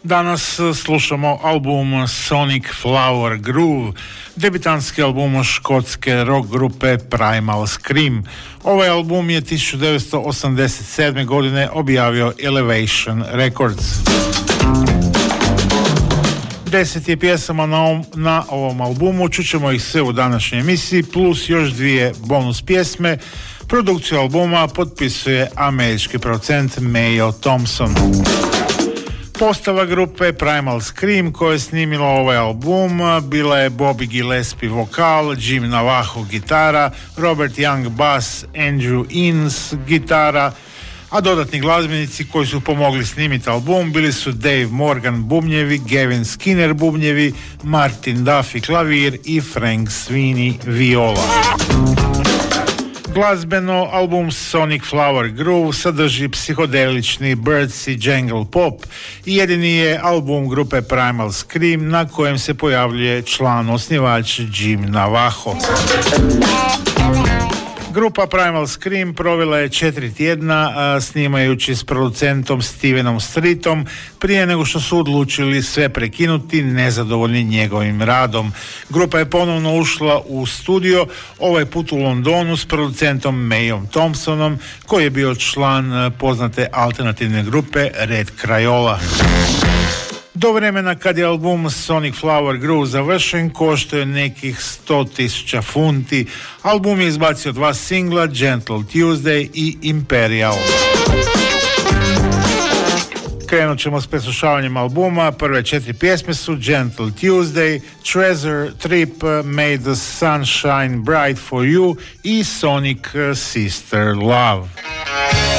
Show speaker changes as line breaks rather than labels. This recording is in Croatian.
Danas slušamo album Sonic Flower Groove, debitanski album škotske rock grupe Primal Scream. Ovaj album je 1987. godine objavio Elevation Records. 10 je pjesama na ovom albumu, čućemo ih sve u današnjoj emisiji, plus još 2 bonus pjesme. Produkciju albuma potpisuje američki producent Mayo Thompson. Postava grupe Primal Scream koja je snimila ovaj album bila je Bobby Gillespie vokal, Jim Navajo gitara, Robert Young bass, Andrew Innes gitara, a dodatni glazbenici koji su pomogli snimiti album bili su Dave Morgan bubnjevi, Gavin Skinner bubnjevi, Martin Duffy klavir i Frank Sweeney viola. Glazbeno, album Sonic Flower Groove sadrži psihodelični birdsy jangle pop i jedini je album grupe Primal Scream na kojem se pojavljuje član osnivač Jim Navajo. Grupa Primal Scream provela je 4 tjedna snimajući s producentom Stevenom Streetom prije nego što su odlučili sve prekinuti nezadovoljni njegovim radom. Grupa je ponovno ušla u studio, ovaj put u Londonu s producentom Mayom Thompsonom koji je bio član poznate alternativne grupe Red Crayola. Do vremena kad je album Sonic Flower Groove završen koštao je nekih 100.000 funti. Album je izbacio 2 singla, Gentle Tuesday i Imperial. Krenut ćemo s preslušavanjem albuma. Prve 4 pjesme su Gentle Tuesday, Treasure Trip, May the Sun Shine Bright for You i Sonic Sister Love.